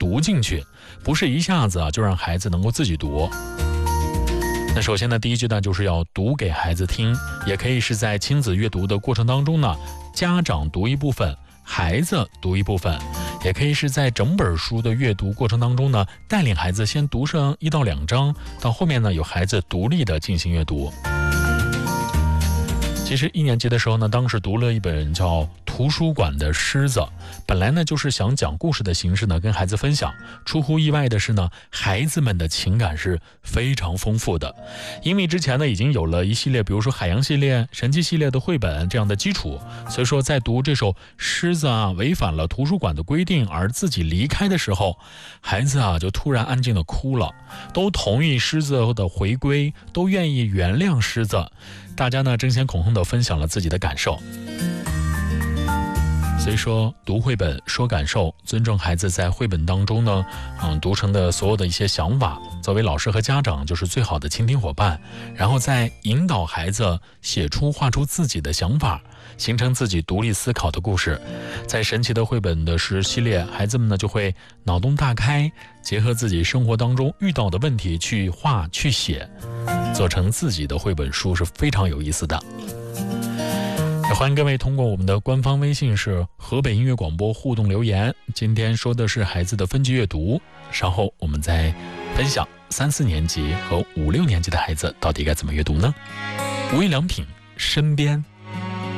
读进去，不是一下子就让孩子能够自己读。那首先呢，第一阶段就是要读给孩子听，也可以是在亲子阅读的过程当中呢，家长读一部分，孩子读一部分，也可以是在整本书的阅读过程当中呢，带领孩子先读上1到2章，到后面呢，有孩子独立的进行阅读。其实1年级的时候呢，当时读了一本叫《图书馆的狮子》，本来呢就是想讲故事的形式呢跟孩子分享。出乎意外的是呢，孩子们的情感是非常丰富的，因为之前呢已经有了一系列，比如说海洋系列、神奇系列的绘本这样的基础，所以说在读这首狮子违反了图书馆的规定而自己离开的时候，孩子就突然安静的哭了，都同意狮子的回归，都愿意原谅狮子。大家呢争先恐后的分享了自己的感受。所以说读绘本说感受，尊重孩子在绘本当中呢读成的所有的一些想法，作为老师和家长就是最好的倾听伙伴，然后再引导孩子画出自己的想法，形成自己独立思考的故事。在神奇的绘本的系列，孩子们呢就会脑洞大开，结合自己生活当中遇到的问题去画去写，做成自己的绘本书，是非常有意思的。也欢迎各位通过我们的官方微信是河北音乐广播互动留言。今天说的是孩子的分级阅读，稍后我们再分享3、4年级和5、6年级的孩子到底该怎么阅读呢？无印良品身边